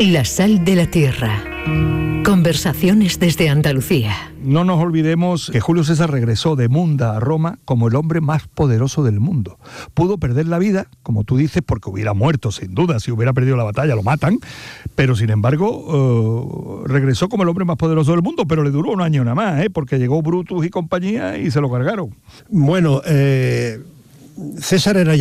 La sal de la tierra. Conversaciones desde Andalucía. No nos olvidemos que Julio César regresó de Munda a Roma como el hombre más poderoso del mundo. Pudo perder la vida, como tú dices, porque hubiera muerto, sin duda. Si hubiera perdido la batalla, lo matan. Pero, sin embargo, regresó como el hombre más poderoso del mundo. Pero le duró un año nada más, porque llegó Brutus y compañía y se lo cargaron. Bueno, César era